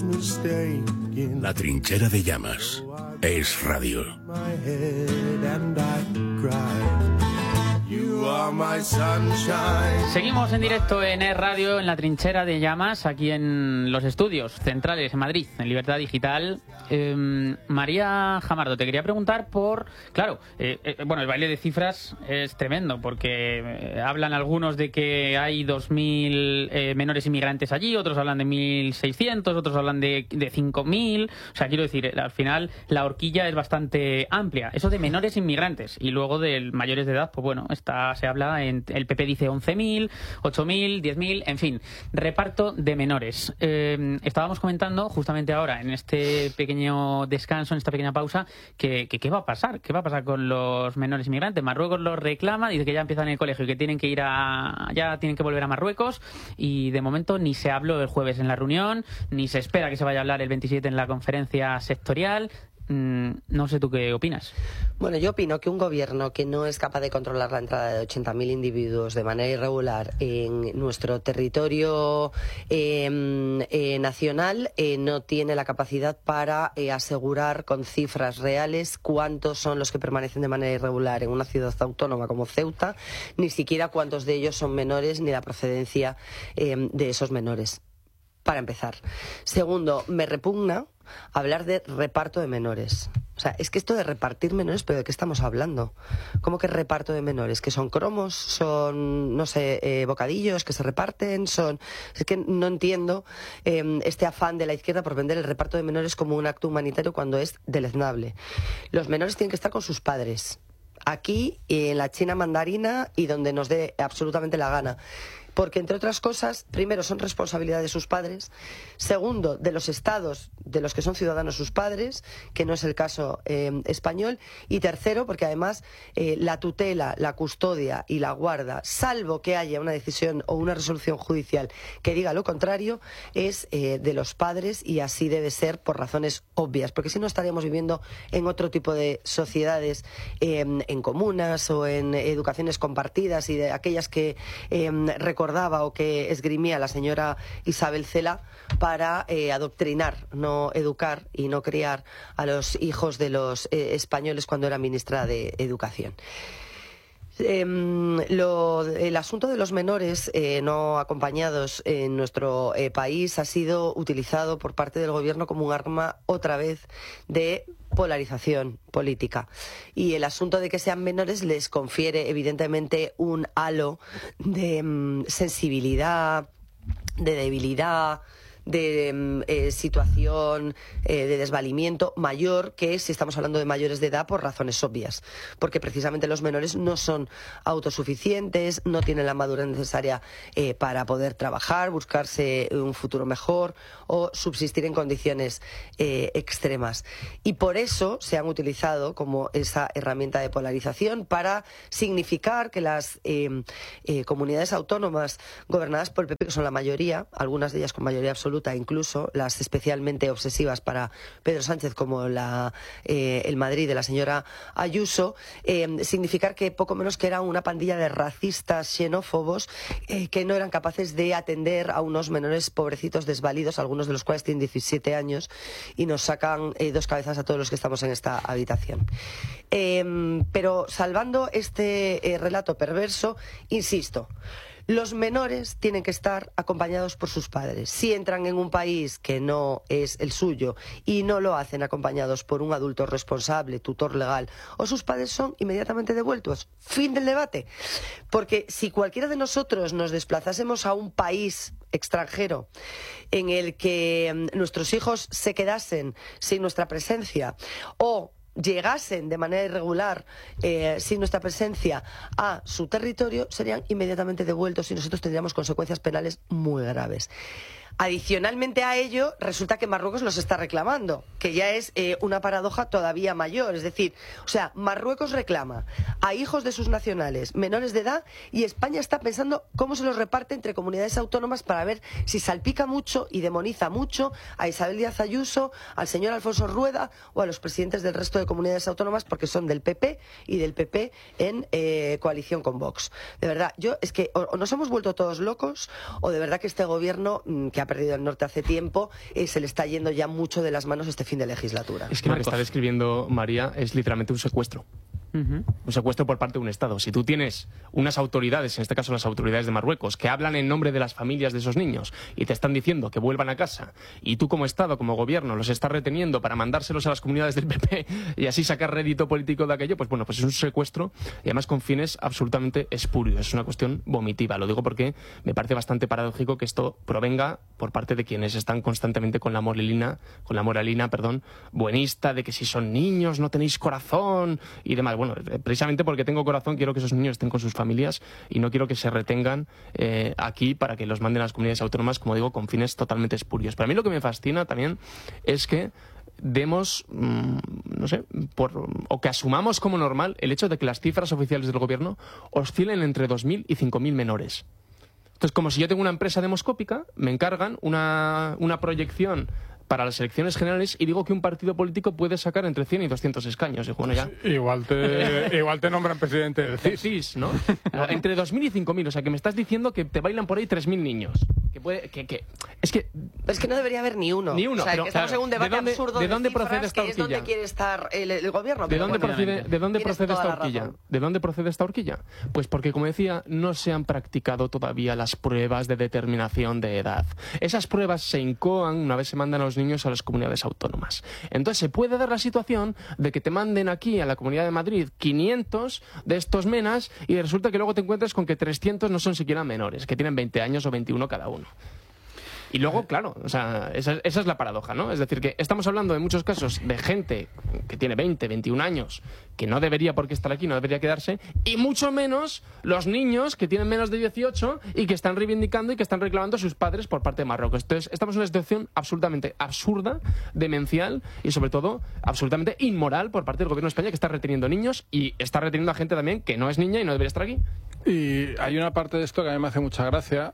La trinchera de llamas es radio. Seguimos en directo en Es Radio, en la trinchera de llamas, aquí en los estudios centrales en Madrid, en Libertad Digital. María Jamardo, te quería preguntar por... Claro, bueno, el baile de cifras es tremendo, porque hablan algunos de que hay 2.000 menores inmigrantes allí, otros hablan de 1.600, otros hablan de 5.000. O sea, quiero decir, al final la horquilla es bastante amplia. Eso de menores inmigrantes. Y luego de mayores de edad, pues bueno, se habla, el PP dice 11.000, 8.000, 10.000, en fin, reparto de menores. Estábamos comentando justamente ahora, en este pequeño descanso, en esta pequeña pausa, que ¿qué va a pasar? ¿Qué va a pasar con los menores inmigrantes? Marruecos los reclama, dice que ya empiezan en el colegio y que tienen que ya tienen que volver a Marruecos, y de momento ni se habló el jueves en la reunión, ni se espera que se vaya a hablar el 27 en la conferencia sectorial. No sé tú qué opinas. Bueno, yo opino que un gobierno que no es capaz de controlar la entrada de 80.000 individuos de manera irregular en nuestro territorio nacional no tiene la capacidad para asegurar con cifras reales cuántos son los que permanecen de manera irregular en una ciudad autónoma como Ceuta, ni siquiera cuántos de ellos son menores ni la procedencia de esos menores. Para empezar. Segundo, me repugna hablar de reparto de menores. O sea, es que esto de repartir menores, ¿pero de qué estamos hablando? ¿Cómo que reparto de menores? ¿Que son cromos? ¿Son, no sé, bocadillos que se reparten? Es que no entiendo este afán de la izquierda por vender el reparto de menores como un acto humanitario cuando es deleznable. Los menores tienen que estar con sus padres. Aquí, en la China mandarina y donde nos dé absolutamente la gana. Porque, entre otras cosas, primero, son responsabilidad de sus padres. Segundo, de los estados de los que son ciudadanos sus padres, que no es el caso español. Y tercero, porque además la tutela, la custodia y la guarda, salvo que haya una decisión o una resolución judicial que diga lo contrario, es de los padres, y así debe ser por razones obvias. Porque si no, estaríamos viviendo en otro tipo de sociedades, en comunas o en educaciones compartidas, y de aquellas que recordaba o que esgrimía la señora Isabel Cela para adoctrinar, no educar y no criar a los hijos de los españoles cuando era ministra de Educación. El asunto de los menores no acompañados en nuestro país ha sido utilizado por parte del gobierno como un arma, otra vez, de polarización política. Y el asunto de que sean menores les confiere evidentemente un halo de sensibilidad, de debilidad, de situación de desvalimiento mayor que si estamos hablando de mayores de edad, por razones obvias, porque precisamente los menores no son autosuficientes, no tienen la madurez necesaria para poder trabajar, buscarse un futuro mejor o subsistir en condiciones extremas, y por eso se han utilizado como esa herramienta de polarización para significar que las comunidades autónomas gobernadas por el PP, que son la mayoría, algunas de ellas con mayoría absoluta, incluso las especialmente obsesivas para Pedro Sánchez, como el Madrid de la señora Ayuso, significar que poco menos que era una pandilla de racistas xenófobos que no eran capaces de atender a unos menores pobrecitos desvalidos, algunos de los cuales tienen 17 años y nos sacan dos cabezas a todos los que estamos en esta habitación. Pero salvando este relato perverso, insisto, los menores tienen que estar acompañados por sus padres. Si entran en un país que no es el suyo y no lo hacen acompañados por un adulto responsable, tutor legal, o sus padres, son inmediatamente devueltos. Fin del debate. Porque si cualquiera de nosotros nos desplazásemos a un país extranjero en el que nuestros hijos se quedasen sin nuestra presencia, o llegasen de manera irregular sin nuestra presencia a su territorio, serían inmediatamente devueltos y nosotros tendríamos consecuencias penales muy graves. Adicionalmente a ello, resulta que Marruecos los está reclamando, que ya es una paradoja todavía mayor. Es decir, o sea, Marruecos reclama a hijos de sus nacionales menores de edad y España está pensando cómo se los reparte entre comunidades autónomas para ver si salpica mucho y demoniza mucho a Isabel Díaz Ayuso, al señor Alfonso Rueda o a los presidentes del resto de comunidades autónomas, porque son del PP y del PP en coalición con Vox. De verdad, es que o nos hemos vuelto todos locos, o de verdad que este gobierno, que ha perdido el norte hace tiempo, se le está yendo ya mucho de las manos este fin de legislatura. Es que lo que está describiendo María es literalmente un secuestro. Un secuestro por parte de un Estado. Si tú tienes unas autoridades, en este caso las autoridades de Marruecos, que hablan en nombre de las familias de esos niños y te están diciendo que vuelvan a casa, y tú como Estado, como gobierno, los estás reteniendo para mandárselos a las comunidades del PP y así sacar rédito político de aquello, pues bueno, pues es un secuestro y además con fines absolutamente espurios. Es una cuestión vomitiva. Lo digo porque me parece bastante paradójico que esto provenga por parte de quienes están constantemente con la moralina, buenista, de que si son niños no tenéis corazón y demás. Bueno, precisamente porque tengo corazón quiero que esos niños estén con sus familias y no quiero que se retengan aquí para que los manden a las comunidades autónomas, como digo, con fines totalmente espurios. Pero a mí lo que me fascina también es que demos, no sé, o que asumamos como normal el hecho de que las cifras oficiales del gobierno oscilen entre 2.000 y 5.000 menores. Entonces, como si yo tengo una empresa demoscópica, me encargan una proyección para las elecciones generales y digo que un partido político puede sacar entre 100 y 200 escaños. Y bueno, ya. Igual te nombran presidente del CIS, ¿no? Entre 2.000 y 5.000. O sea, que me estás diciendo que te bailan por ahí 3.000 niños. Es que no debería haber ni uno. Ni uno. O sea, pero, que estamos en un debate absurdo ¿de dónde cifras, procede esta horquilla? horquilla? ¿Es donde quiere estar el gobierno? ¿De dónde procede esta horquilla? Razón. ¿De dónde procede esta horquilla? Pues porque, como decía, no se han practicado todavía las pruebas de determinación de edad. Esas pruebas se incoan una vez se mandan a los niños a las comunidades autónomas. Entonces se puede dar la situación de que te manden aquí a la Comunidad de Madrid 500 de estos menas y resulta que luego te encuentras con que 300 no son siquiera menores, que tienen 20 años o 21 cada uno. Y luego, claro, o sea, esa es la paradoja, ¿no? Es decir, que estamos hablando en muchos casos de gente que tiene 20, 21 años, que no debería por qué estar aquí, no debería quedarse, y mucho menos los niños que tienen menos de 18 y que están reivindicando y que están reclamando a sus padres por parte de Marruecos. Entonces, estamos en una situación absolutamente absurda, demencial y, sobre todo, absolutamente inmoral por parte del gobierno de España, que está reteniendo niños y está reteniendo a gente también que no es niña y no debería estar aquí. Y hay una parte de esto que a mí me hace mucha gracia,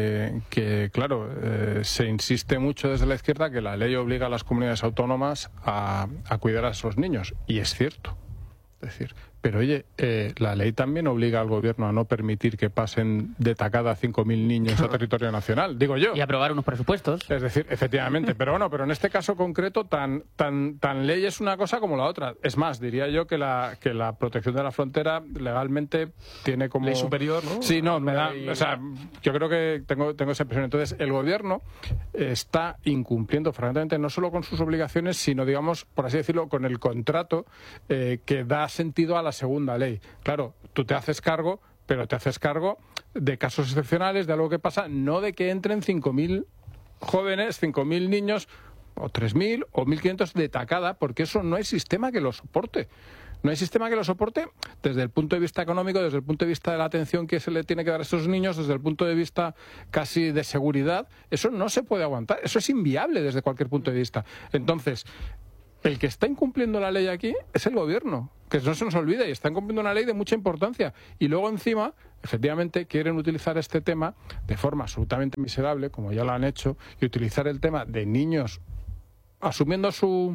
que claro, se insiste mucho desde la izquierda que la ley obliga a las comunidades autónomas a cuidar a esos niños. Y es cierto. Es decir, pero oye, la ley también obliga al gobierno a no permitir que pasen de tacada 5.000 niños a territorio nacional, digo yo. Y aprobar unos presupuestos. Es decir, efectivamente, pero bueno, pero en este caso concreto tan ley es una cosa como la otra. Es más, diría yo que la protección de la frontera legalmente tiene como... Ley superior, ¿no? Sí, no, me da... O sea, yo creo que tengo esa impresión. Entonces, el gobierno está incumpliendo francamente no solo con sus obligaciones, sino, digamos, por así decirlo, con el contrato que da sentido a la segunda ley. Claro, tú te haces cargo, pero te haces cargo de casos excepcionales, de algo que pasa, no de que entren 5.000 jóvenes, 5.000 niños, o 3.000 o 1.500 de tacada, porque eso no hay sistema que lo soporte. No hay sistema que lo soporte desde el punto de vista económico, desde el punto de vista de la atención que se le tiene que dar a estos niños, desde el punto de vista casi de seguridad. Eso no se puede aguantar, eso es inviable desde cualquier punto de vista. Entonces, el que está incumpliendo la ley aquí es el gobierno, que no se nos olvide, y está incumpliendo una ley de mucha importancia. Y luego encima, efectivamente, quieren utilizar este tema de forma absolutamente miserable, como ya lo han hecho, y utilizar el tema de niños asumiendo su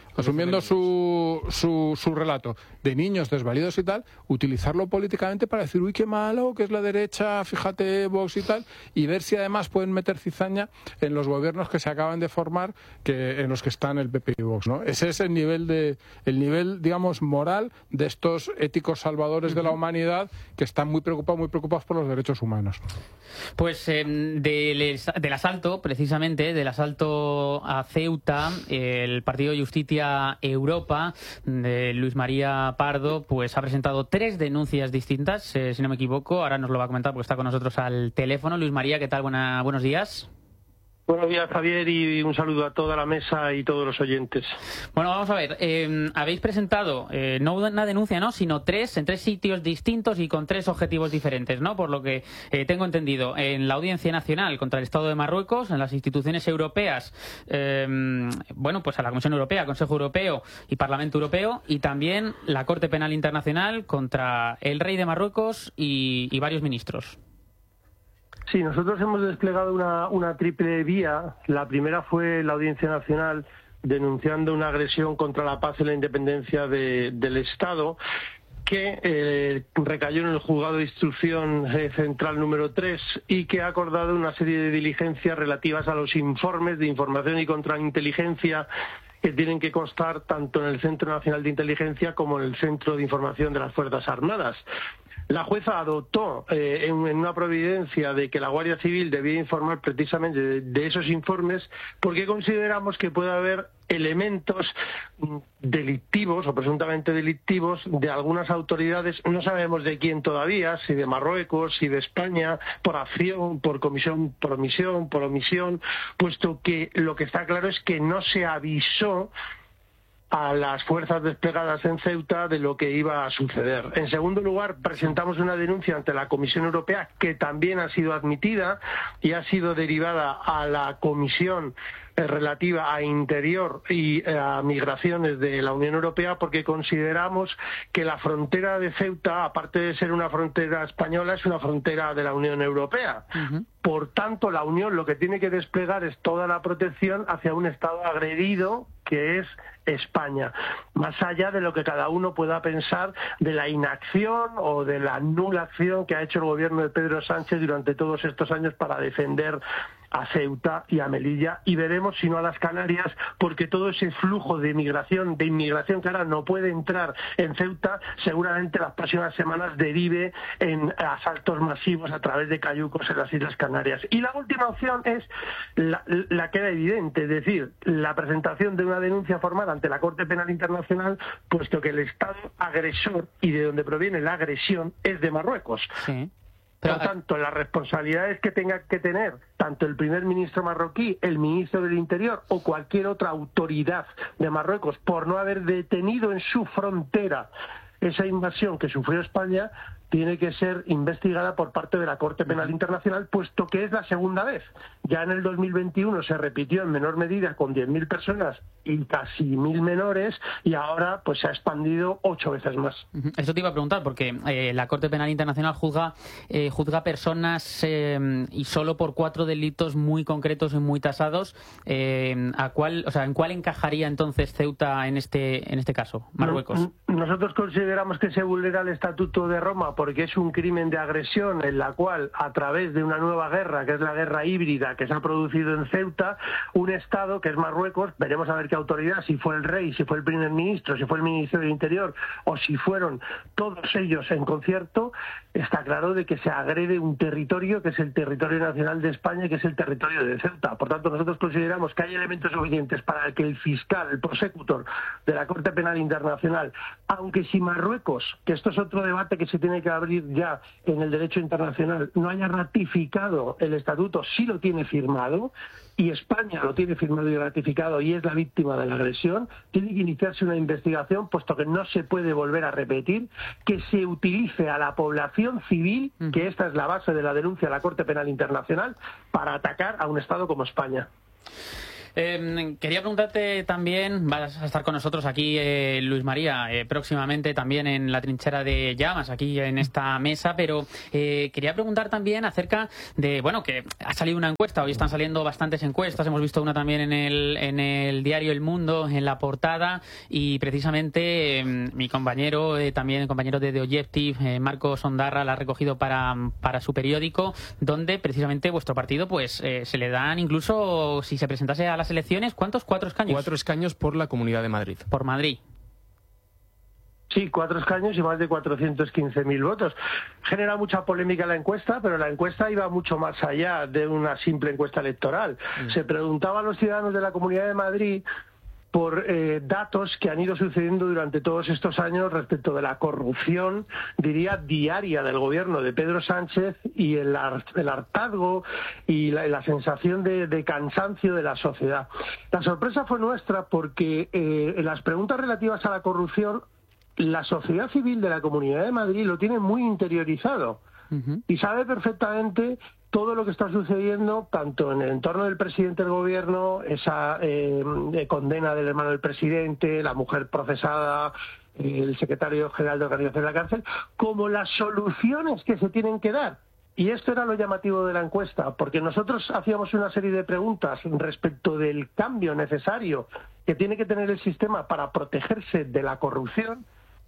relato de niños desvalidos y tal, utilizarlo políticamente para decir, uy, qué malo, que es la derecha, fíjate, Vox y tal, y ver si además pueden meter cizaña en los gobiernos que se acaban de formar, en los que están el PP y Vox, ¿no? Ese es el nivel, digamos, moral de estos éticos salvadores de la humanidad que están muy preocupados por los derechos humanos. Pues del asalto, precisamente, del asalto a Ceuta, el partido Justicia Europa de Luis María Pardo pues ha presentado 3 denuncias distintas, si no me equivoco. Ahora nos lo va a comentar porque está con nosotros al teléfono. Luis María, ¿qué tal? Buenos días. Buenos días, Javier, y un saludo a toda la mesa y todos los oyentes. Bueno, vamos a ver. Habéis presentado no una denuncia, ¿no?, sino 3 en 3 sitios distintos y con 3 objetivos diferentes, ¿no? Por lo que tengo entendido, en la Audiencia Nacional contra el Estado de Marruecos, en las instituciones europeas, pues a la Comisión Europea, Consejo Europeo y Parlamento Europeo, y también la Corte Penal Internacional contra el rey de Marruecos y varios ministros. Sí, nosotros hemos desplegado una triple vía. La primera fue la Audiencia Nacional denunciando una agresión contra la paz y la independencia del Estado, que recayó en el juzgado de instrucción central número 3 y que ha acordado una serie de diligencias relativas a los informes de información y contrainteligencia que tienen que constar tanto en el Centro Nacional de Inteligencia como en el Centro de Información de las Fuerzas Armadas. La jueza adoptó en una providencia de que la Guardia Civil debía informar precisamente de esos informes porque consideramos que puede haber elementos delictivos o presuntamente delictivos de algunas autoridades, no sabemos de quién todavía, si de Marruecos, si de España, por acción, por comisión, por omisión, puesto que lo que está claro es que no se avisó a las fuerzas desplegadas en Ceuta de lo que iba a suceder. En segundo lugar, presentamos una denuncia ante la Comisión Europea que también ha sido admitida y ha sido derivada a la Comisión relativa a Interior y a Migraciones de la Unión Europea porque consideramos que la frontera de Ceuta, aparte de ser una frontera española, es una frontera de la Unión Europea. Por tanto, la Unión lo que tiene que desplegar es toda la protección hacia un Estado agredido que es España, más allá de lo que cada uno pueda pensar de la inacción o de la nula acción que ha hecho el gobierno de Pedro Sánchez durante todos estos años para defender a Ceuta y a Melilla, y veremos si no a las Canarias, porque todo ese flujo de inmigración que ahora no puede entrar en Ceuta, seguramente las próximas semanas derive en asaltos masivos a través de cayucos en las Islas Canarias. Y la última opción es la que era evidente, es decir, la presentación de una denuncia formal ante la Corte Penal Internacional, puesto que el Estado agresor y de donde proviene la agresión es de Marruecos. Sí. Pero, por tanto, las responsabilidades que tenga que tener tanto el primer ministro marroquí, el ministro del Interior o cualquier otra autoridad de Marruecos por no haber detenido en su frontera esa invasión que sufrió España tiene que ser investigada por parte de la Corte Penal Internacional, puesto que es la segunda vez. Ya en el 2021 se repitió en menor medida con 10.000 personas y casi 1.000 menores, y ahora pues se ha expandido 8 veces más. Eso te iba a preguntar, porque la Corte Penal Internacional juzga personas y solo por 4 delitos muy concretos y muy tasados. ¿En cuál encajaría entonces Ceuta en este caso, Marruecos? Nosotros consideramos que se vulnera el Estatuto de Roma porque es un crimen de agresión en la cual, a través de una nueva guerra, que es la guerra híbrida que se ha producido en Ceuta, un Estado, que es Marruecos, veremos a ver qué autoridad, si fue el rey, si fue el primer ministro, si fue el ministro del Interior o si fueron todos ellos en concierto, está claro de que se agrede un territorio que es el territorio nacional de España y que es el territorio de Ceuta. Por tanto, nosotros consideramos que hay elementos suficientes para que el fiscal, el prosecutor de la Corte Penal Internacional, aunque si Marruecos, que esto es otro debate que se tiene que abrir ya en el derecho internacional, no haya ratificado el estatuto, sí lo tiene firmado, y España lo tiene firmado y ratificado y es la víctima de la agresión, tiene que iniciarse una investigación, puesto que no se puede volver a repetir que se utilice a la población civil, que esta es la base de la denuncia a la Corte Penal Internacional, para atacar a un Estado como España. Quería preguntarte también, vas a estar con nosotros aquí, Luis María, próximamente también en la trinchera de llamas, aquí en esta mesa, pero quería preguntar también acerca de, bueno, que ha salido una encuesta, hoy están saliendo bastantes encuestas, hemos visto una también en el diario El Mundo, en la portada, y precisamente mi compañero, también el compañero de The Objective, Marcos Ondarra, la ha recogido para su periódico, donde precisamente vuestro partido pues se le dan, incluso si se presentase a las elecciones, ¿cuántos? 4 escaños. 4 escaños por la Comunidad de Madrid. Por Madrid. Sí, 4 escaños y más de 415.000 votos. Genera mucha polémica la encuesta, pero la encuesta iba mucho más allá de una simple encuesta electoral. Se preguntaba a los ciudadanos de la Comunidad de Madrid por datos que han ido sucediendo durante todos estos años respecto de la corrupción, diría, diaria del gobierno de Pedro Sánchez y el hartazgo y la sensación de cansancio de la sociedad. La sorpresa fue nuestra porque en las preguntas relativas a la corrupción, la sociedad civil de la Comunidad de Madrid lo tiene muy interiorizado y sabe perfectamente todo lo que está sucediendo, tanto en el entorno del presidente del gobierno, esa condena del hermano del presidente, la mujer procesada, el secretario general de Organización de la Cárcel, como las soluciones que se tienen que dar. Y esto era lo llamativo de la encuesta, porque nosotros hacíamos una serie de preguntas respecto del cambio necesario que tiene que tener el sistema para protegerse de la corrupción,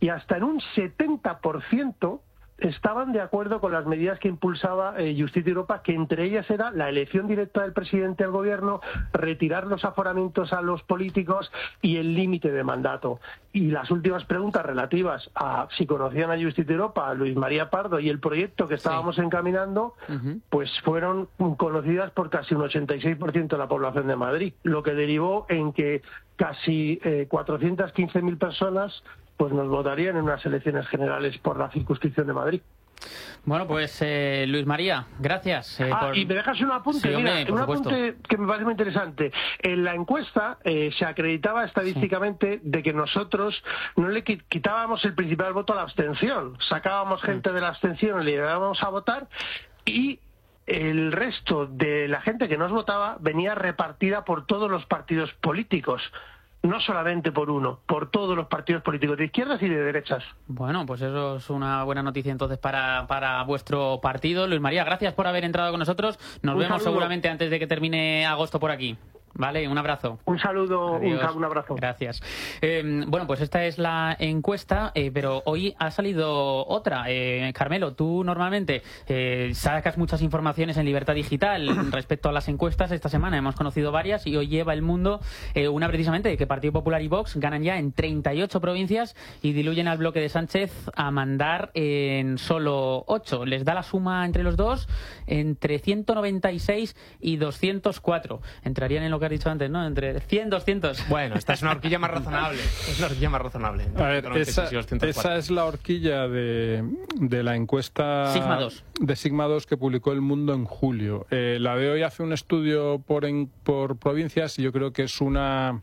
y hasta en un 70% estaban de acuerdo con las medidas que impulsaba Justicia Europa, que entre ellas era la elección directa del presidente al gobierno, retirar los aforamientos a los políticos y el límite de mandato. Y las últimas preguntas relativas a si conocían a Justicia Europa, a Luis María Pardo y el proyecto que estábamos encaminando, pues fueron conocidas por casi un 86% de la población de Madrid, lo que derivó en que casi 415.000 personas pues nos votarían en unas elecciones generales por la circunscripción de Madrid. Bueno, pues Luis María, gracias. Y me dejas un apunte, sí, hombre, un apunte que me parece muy interesante. En la encuesta se acreditaba estadísticamente de que nosotros no le quitábamos el principal voto a la abstención, sacábamos gente de la abstención y le llevábamos a votar, y el resto de la gente que nos votaba venía repartida por todos los partidos políticos. No solamente por uno, por todos los partidos políticos de izquierdas y de derechas. Bueno, pues eso es una buena noticia entonces para vuestro partido. Luis María, gracias por haber entrado con nosotros. Nos vemos seguramente antes de que termine agosto por aquí. Vale, un abrazo. Un saludo, un abrazo. Gracias. Bueno, pues esta es la encuesta, pero hoy ha salido otra. Carmelo, tú normalmente sacas muchas informaciones en Libertad Digital respecto a las encuestas. Esta semana hemos conocido varias y hoy lleva El Mundo una precisamente de que Partido Popular y Vox ganan ya en 38 provincias y diluyen al bloque de Sánchez a mandar en solo 8. Les da la suma entre los dos entre 196 y 204. Entrarían en lo que has dicho antes, ¿no? Entre 100 y 200. Bueno, esta es una horquilla más razonable. Es una horquilla más razonable. A ver, esa es la horquilla de la encuesta Sigma 2. De Sigma 2 que publicó El Mundo en julio. La de hoy hace un estudio por provincias y yo creo que es una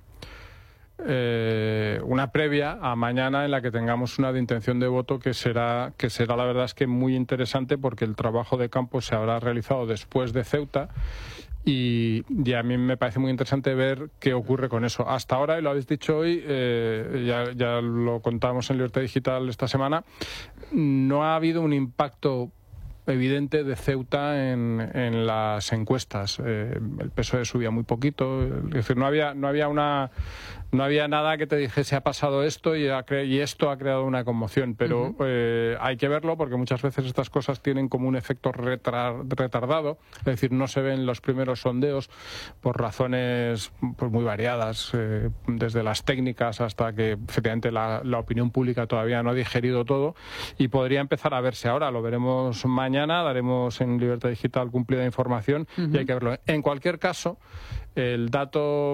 previa a mañana en la que tengamos una de intención de voto que será la verdad es que muy interesante, porque el trabajo de campo se habrá realizado después de Ceuta. Y a mí me parece muy interesante ver qué ocurre con eso. Hasta ahora, y lo habéis dicho hoy, ya lo contamos en Libertad Digital esta semana, no ha habido un impacto evidente de Ceuta en las encuestas. El PSOE subía muy poquito, es decir, no había nada que te dijese ha pasado esto y esto ha creado una conmoción, pero hay que verlo, porque muchas veces estas cosas tienen como un efecto retardado, es decir, no se ven los primeros sondeos por razones pues muy variadas, desde las técnicas hasta que efectivamente la opinión pública todavía no ha digerido todo, y podría empezar a verse ahora. Lo veremos mañana, daremos en Libertad Digital cumplida información y hay que verlo. En cualquier caso, el dato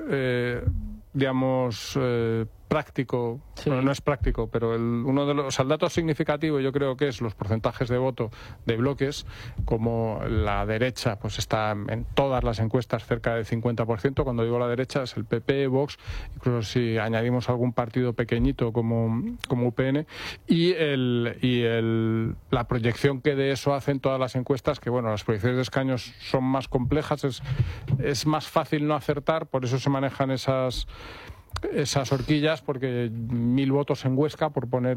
digamos práctico, sí. Bueno, no es práctico, pero el dato significativo yo creo que es los porcentajes de voto de bloques, como la derecha pues está en todas las encuestas cerca del 50%, cuando digo la derecha es el PP, Vox, incluso si añadimos algún partido pequeñito como UPN, y la proyección que de eso hacen todas las encuestas, que bueno, las proyecciones de escaños son más complejas, es más fácil no acertar, por eso se manejan esas horquillas, porque 1.000 votos en Huesca, por poner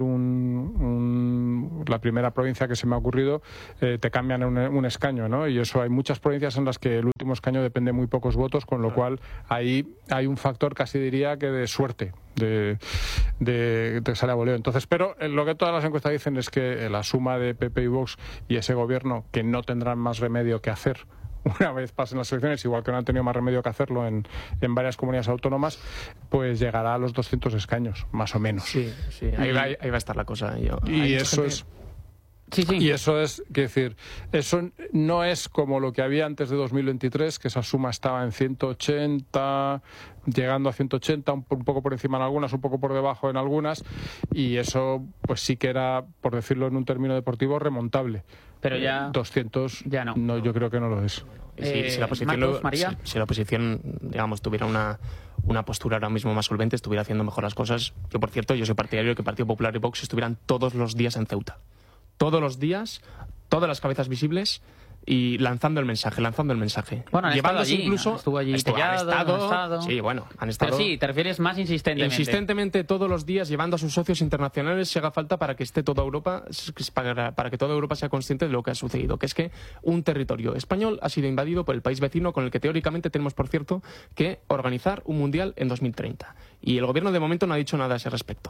la primera provincia que se me ha ocurrido, te cambian un escaño, ¿no? Y eso, hay muchas provincias en las que el último escaño depende de muy pocos votos, con lo cual ahí hay un factor casi diría que de suerte, de sale a voleo. Entonces, pero lo que todas las encuestas dicen es que la suma de PP y Vox y ese gobierno, que no tendrán más remedio que hacer una vez pasen las elecciones, igual que no han tenido más remedio que hacerlo en varias comunidades autónomas, pues llegará a los 200 escaños, más o menos. Sí. Ahí va a estar la cosa. Y eso es... Sí. Y eso es, quiero decir, eso no es como lo que había antes de 2023, que esa suma estaba en 180, llegando a 180, un poco por encima en algunas, un poco por debajo en algunas, y eso pues sí que era, por decirlo en un término deportivo, remontable. Pero ya 200 ya no. Yo creo que no lo es. Si la oposición, digamos, tuviera una postura ahora mismo más solvente, estuviera haciendo mejor las cosas. Yo, por cierto, soy partidario de que Partido Popular y Vox estuvieran todos los días en Ceuta. Todos los días, todas las cabezas visibles y lanzando el mensaje. Bueno, han estado allí, incluso, estuvo allí han estado. Sí, bueno, han estado. Pero sí, te refieres más insistentemente. Insistentemente todos los días, llevando a sus socios internacionales si haga falta, para que esté toda Europa, para que toda Europa sea consciente de lo que ha sucedido, que es que un territorio español ha sido invadido por el país vecino, con el que teóricamente tenemos, por cierto, que organizar un mundial en 2030. Y el gobierno de momento no ha dicho nada a ese respecto.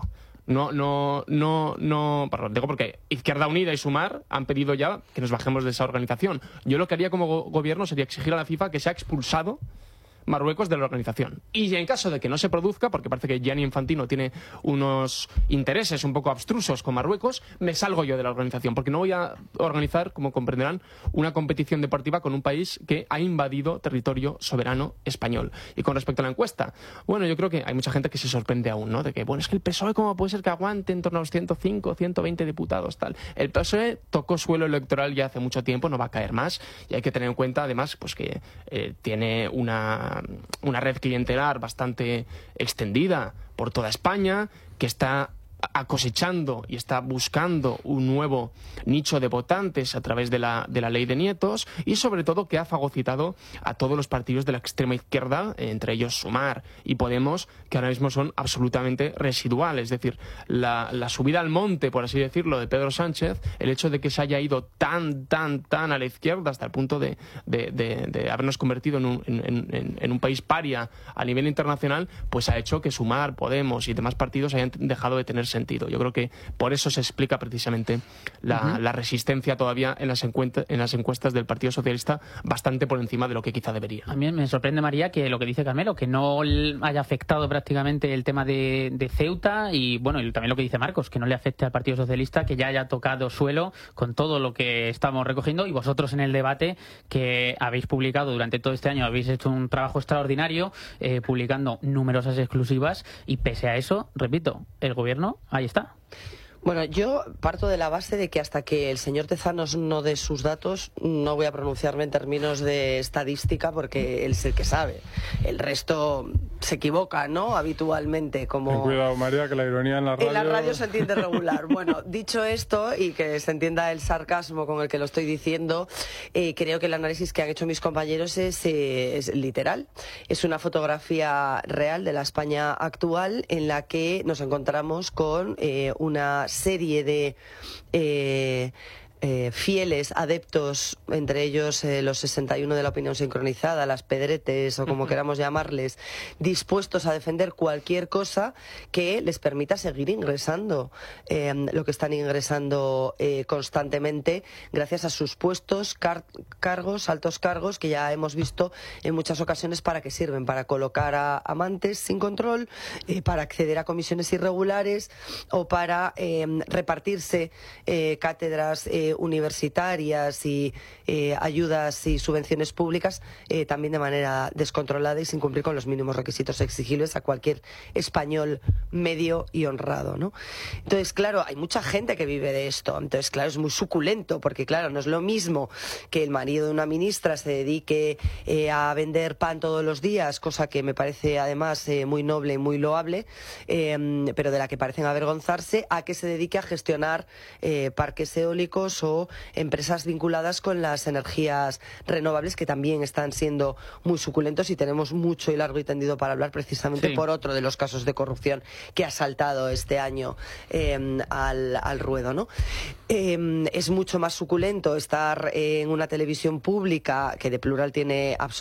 Perdón, digo porque Izquierda Unida y Sumar han pedido ya que nos bajemos de esa organización. Yo lo que haría como gobierno sería exigir a la FIFA que sea expulsado Marruecos de la organización. Y en caso de que no se produzca, porque parece que Gianni Infantino tiene unos intereses un poco abstrusos con Marruecos, me salgo yo de la organización, porque no voy a organizar, como comprenderán, una competición deportiva con un país que ha invadido territorio soberano español. Y con respecto a la encuesta, bueno, yo creo que hay mucha gente que se sorprende aún, ¿no? De que, bueno, es que el PSOE, ¿cómo puede ser que aguante en torno a los 105, 120 diputados, tal? El PSOE tocó suelo electoral ya hace mucho tiempo, no va a caer más, y hay que tener en cuenta, además, pues que tiene una red clientelar bastante extendida por toda España, que está cosechando y está buscando un nuevo nicho de votantes a través de la ley de nietos, y sobre todo que ha fagocitado a todos los partidos de la extrema izquierda, entre ellos Sumar y Podemos, que ahora mismo son absolutamente residuales. Es decir, la subida al monte, por así decirlo, de Pedro Sánchez, el hecho de que se haya ido tan a la izquierda hasta el punto de habernos convertido en un país paria a nivel internacional, pues ha hecho que Sumar, Podemos y demás partidos hayan dejado de tener sentido. Yo creo que por eso se explica precisamente la resistencia todavía en las encuestas del Partido Socialista, bastante por encima de lo que quizá debería. A mí me sorprende, María, que lo que dice Carmelo, que no haya afectado prácticamente el tema de Ceuta, y bueno, y también lo que dice Marcos, que no le afecte al Partido Socialista, que ya haya tocado suelo con todo lo que estamos recogiendo, y vosotros en el debate que habéis publicado durante todo este año habéis hecho un trabajo extraordinario, publicando numerosas exclusivas, y pese a eso, repito, el gobierno ahí está. Bueno, yo parto de la base de que hasta que el señor Tezanos no dé sus datos, no voy a pronunciarme en términos de estadística, porque él es el que sabe. El resto se equivoca, ¿no? Habitualmente. Como... Ten cuidado, María, que la ironía en la radio... En la radio se entiende regular. Bueno, dicho esto, y que se entienda el sarcasmo con el que lo estoy diciendo, creo que el análisis que han hecho mis compañeros es literal. Es una fotografía real de la España actual, en la que nos encontramos con una serie de fieles adeptos, entre ellos los 61 de la opinión sincronizada, las pedretes o como queramos llamarles, dispuestos a defender cualquier cosa que les permita seguir ingresando lo que están ingresando constantemente, gracias a sus puestos, cargos, altos cargos, que ya hemos visto en muchas ocasiones para qué sirven: para colocar a amantes sin control, para acceder a comisiones irregulares, o para repartirse cátedras universitarias y ayudas y subvenciones públicas también de manera descontrolada y sin cumplir con los mínimos requisitos exigibles a cualquier español medio y honrado, ¿no? Entonces, claro, hay mucha gente que vive de esto. Entonces, claro, es muy suculento, porque claro, no es lo mismo que el marido de una ministra se dedique a vender pan todos los días, cosa que me parece además muy noble y muy loable, pero de la que parecen avergonzarse, a que se dedique a gestionar parques eólicos o empresas vinculadas con las energías renovables, que también están siendo muy suculentos, y tenemos mucho y largo y tendido para hablar, precisamente por otro de los casos de corrupción que ha saltado este año al ruedo, ¿no? Es mucho más suculento estar en una televisión pública, que de plural tiene absolutamente